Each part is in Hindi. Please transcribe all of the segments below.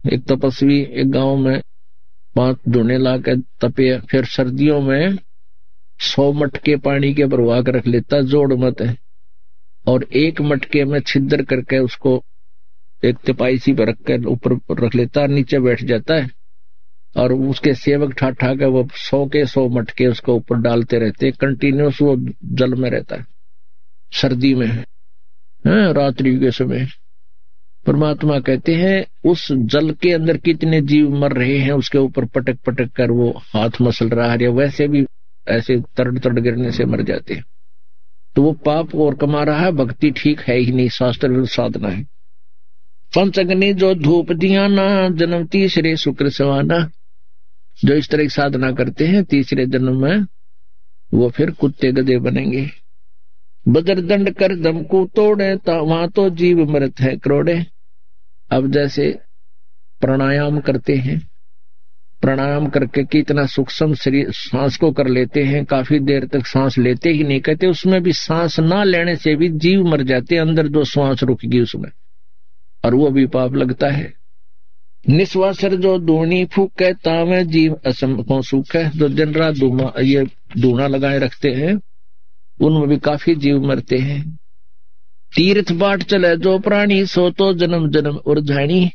एक तपस्वी एक गांव में 5 धुने ला के तपे, फिर सर्दियों में 100 मटके पानी के भरवा कर रख लेता, जोड़ मत है, और एक मटके में छिद्र करके उसको एक तिपाई सी पर रख कर ऊपर रख लेता, नीचे बैठ जाता है, और उसके सेवक ठा के वो 100 के 100 मटके उसको ऊपर डालते रहते, कंटिन्यूस वो जल में रहता है सर्दी में, रात्रि के समय। परमात्मा कहते हैं उस जल के अंदर कितने जीव मर रहे हैं, उसके ऊपर पटक पटक कर वो हाथ मसल रहा है, वैसे भी ऐसे तड़ तड़ गिरने से मर जाते हैं। तो वो पाप और कमा रहा है, भक्ति ठीक है ही नहीं, शास्त्र विरुद्ध साधना है। पंचअग्नि जो धूप दियाना, जन्म तीसरे शुक्र सवाना। जो इस तरह की साधना करते हैं तीसरे जन्म में वो फिर कुत्ते गधे बनेंगे। बजरदंड कर दमकू तोड़े, वहां तो जीव मरत है करोड़े। अब जैसे प्राणायाम करते हैं, प्राणायाम करके कितना सूक्ष्म शरीर सांस को कर लेते हैं, काफी देर तक सांस लेते ही नहीं, कहते उसमें भी सांस ना लेने से भी जीव मर जाते, अंदर जो सांस रुकेगी उसमें, और वो भी पाप लगता है। निश्वासर जो धूनी फूके, तावे जीव असम को सुख है। जो दिन रात ये धूना लगाए रखते हैं उनमें भी काफी जीव मरते हैं। तीर्थ बाट चले जो प्राणी, सो तो जन्म जन्म उर्झाणी।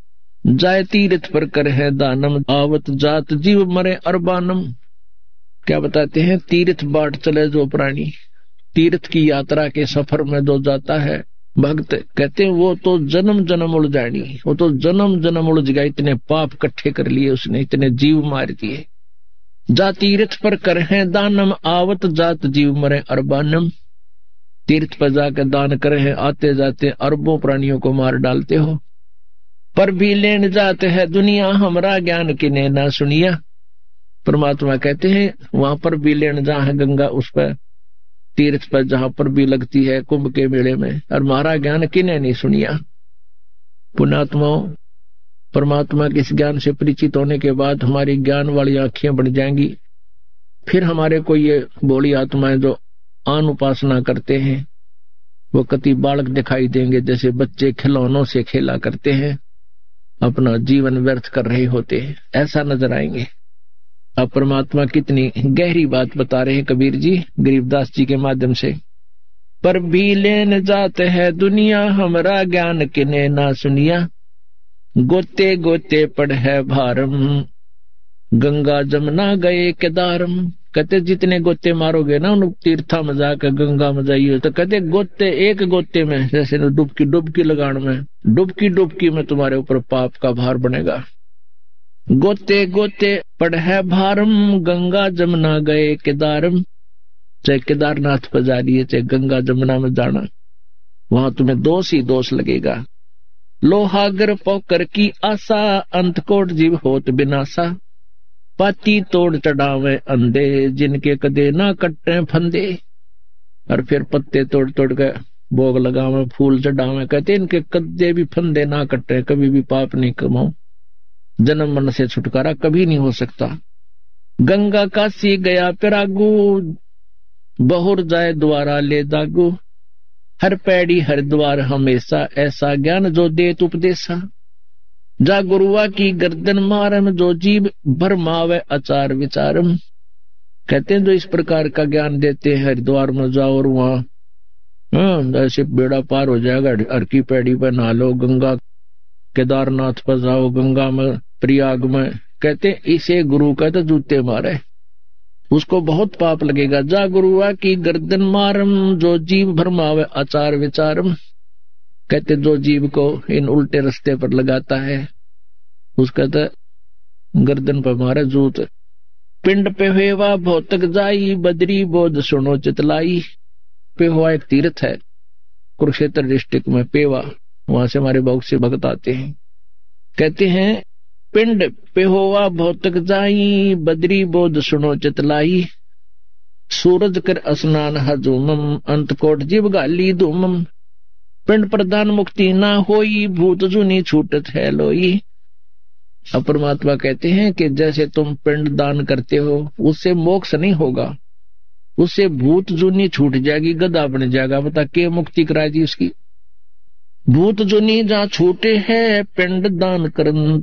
जाय तीर्थ पर कर है दानम, आवत जात जीव मरे अरबानम। क्या बताते हैं? तीर्थ बाट चले जो प्राणी, तीर्थ की यात्रा के सफर में जो जाता है भक्त, कहते हैं वो तो जन्म जन्म उलझानी, वो तो जन्म जन्म उलझ गया, इतने पाप इकट्ठे कर लिए उसने, इतने जीव मार दिए। जा तीर्थ पर कर है दानम, आवत जात जीव मरे अरबानम। तीर्थ पर जाकर दान करे हैं, आते जाते अरबों प्राणियों को मार डालते हो। पर भी लेन जाते है दुनिया, हमरा ज्ञान किने ना सुनिया। परमात्मा कहते हैं वहां पर भी लेन जहां है गंगा, उस पर तीर्थ पर जहां पर भी लगती है कुंभ के मेले में, और हमारा ज्ञान किने नहीं सुनिया। पुण्यात्माओं, परमात्मा के इस ज्ञान से परिचित होने के बाद हमारी ज्ञान वाली आंखें बन जाएंगी। फिर हमारे को ये भोली आत्माएं जो आन उपासना करते हैं वो कति बालक दिखाई देंगे, जैसे बच्चे खिलौनों से खेला करते हैं, अपना जीवन व्यर्थ कर रहे होते हैं, ऐसा नजर आएंगे। अब परमात्मा कितनी गहरी बात बता रहे हैं कबीर जी गरीबदास जी के माध्यम से। पर भी लेन जाते है दुनिया, हमरा ज्ञान किने ना सुनिया। गोते गोते पड़ है भारम, गंगा जमुना गए केदारम। कहते जितने गोते मारोगे ना उन तीर्था में जाकर गंगा में जाइए, तो कहते गोते एक गोते में, जैसे डुबकी लगाने में, डुबकी में तुम्हारे ऊपर पाप का भार बनेगा। गोते गोते पड़ है भारम, गंगा जमुना गए केदारम। चाहे केदारनाथ पर जा रही है, चाहे गंगा जमुना में जाना, वहां तुम्हें दोष ही दोष लगेगा। लोहागर पोकर की आशा, अंतकोट जीव होत बिनासा। पाती तोड़ चढ़ावे अंधे, जिनके कदे ना कट्टे फंदे। और फिर पत्ते तोड़ तोड़ के भोग लगावे, फूल चढ़ावे, कहते इनके कदे भी फंदे ना कट्टे, कभी भी पाप नहीं कमाओ, जन्म मन से छुटकारा कभी नहीं हो सकता। गंगा काशी गया पिरागू, बहुर जाए द्वारा ले दागू। हर पैड़ी हर द्वार हमेशा, ऐसा ज्ञान जो देत उपदेशा। जा गुरुआ की गर्दन मारम, जो जीव भरमावे अचार विचारम। कहते हैं जो इस प्रकार का ज्ञान देते हैं, हरिद्वार में जाओ और वहां ऐसे बेड़ा पार हो जाएगा, हर की पैड़ी पर नहा लो, गंगा केदारनाथ पर जाओ, गंगा में प्रयाग में, कहते इसे गुरु का तो जूते मारे, उसको बहुत पाप लगेगा। जा गुरुआ की गर्दन मारम, जो जीव भरमावे आचार विचारम। कहते जो जीव को इन उल्टे रास्ते पर लगाता है उसका तो गर्दन पर मारे जूत। पिंड पे हेवा भौतक जाई, बदरी बोध सुनो चितलाई। पेवा एक तीर्थ है कुरुक्षेत्र डिस्ट्रिक्ट में, पेवा, वहां से हमारे बहुत से भक्त आते हैं। कहते हैं पिंड पेहोवा भौतक जाई, बदरी बोध सुनो चितलाई। सूरज कर स्नान हजूमम, अंतकोट जीव गाली धूमम। पिंड प्रदान मुक्ति ना होई, भूत जुनी छूटत है लोई। अब परमात्मा कहते हैं कि जैसे तुम पिंड दान करते हो उससे मोक्ष नहीं होगा, उससे भूत जुनी छूट जाएगी, गधा बन जाएगा। बता के मुक्ति कराई दी उसकी। भूत जुनी जहाँ छूटे है, पिंड दान करन